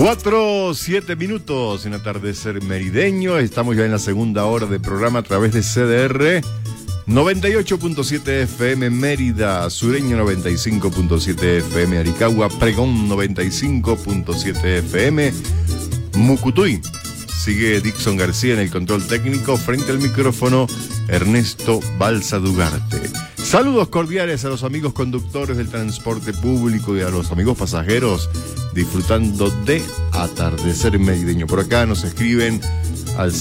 4:07 en atardecer merideño. Estamos ya en la segunda hora de programa a través de CDR 98.7 FM Mérida, Sureño 95.7 FM Aricagua, Pregón 95.7 FM Mucutuy. Sigue Dixon García en el control técnico, frente al micrófono Ernesto Balsa Dugarte. Saludos cordiales a los amigos conductores del transporte público y a los amigos pasajeros disfrutando de atardecer merideño. Por acá nos escriben al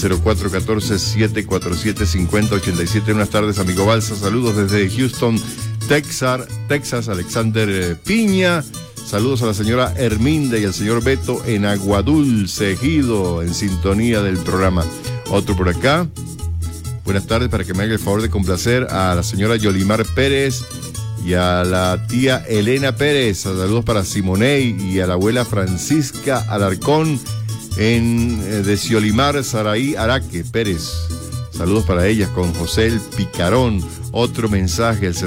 0414-747-5087. Buenas tardes, amigo Balsa. Saludos desde Houston, Texas, Alexander Piña. Saludos a la señora Herminda y al señor Beto en Aguadulce, Ejido, en sintonía del programa. Otro por acá. Buenas tardes, para que me haga el favor de complacer a la señora Yolimar Pérez y a la tía Elena Pérez. Saludos para Simonei y a la abuela Francisca Alarcón de Siolimar, Saraí, Araque, Pérez. Saludos para ellas con José el Picarón. Otro mensaje al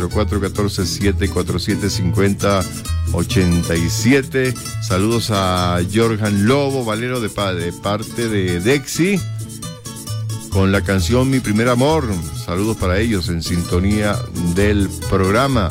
0414-747-5087. Saludos a Jorjan Lobo Valero de parte de Dexi con la canción Mi Primer Amor. Saludos para ellos en sintonía del programa.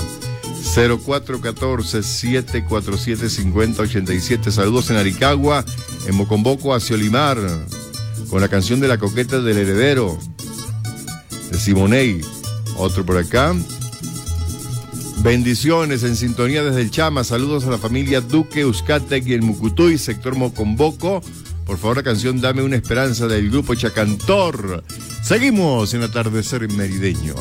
0414-747-5087. Saludos en Aricagua, en Mocomboco, a Siolimar, con la canción de La Coqueta del Heredero, de Simonei. Otro por acá. Bendiciones en sintonía desde el Chama. Saludos a la familia Duque, Euscatec y el Mucutuy, sector Mocomboco. Por favor, la canción Dame una Esperanza del grupo Chacantor. Seguimos en atardecer merideño.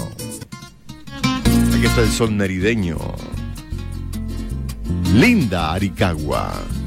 Aquí está el sol merideño. Linda Aricagua.